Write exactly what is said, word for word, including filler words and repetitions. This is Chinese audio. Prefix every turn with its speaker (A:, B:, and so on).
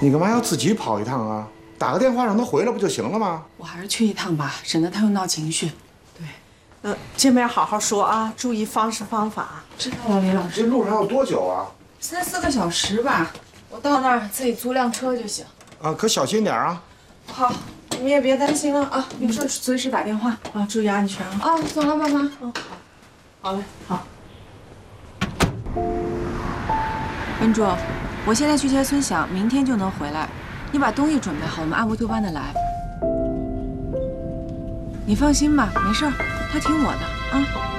A: 你干嘛要自己跑一趟啊？打个电话让他回来不就行了吗？
B: 我还是去一趟吧，省得他又闹情绪。
C: 对，呃，见面好好说啊，注意方式方法。
B: 知道了，李老师。
A: 这路上要多久啊？
B: 三四个小时吧，我到那儿自己租辆车就行。
A: 啊，可小心点啊。
B: 好，你们也别担心了啊，有事随时打电话
C: 啊，注意安全啊。
B: 啊，走了，爸妈。嗯，
C: 好嘞，好。
B: 温柱，我现在去接孙晓，明天就能回来。你把东西准备好，我们按部就班的来。你放心吧，没事儿，他听我的啊。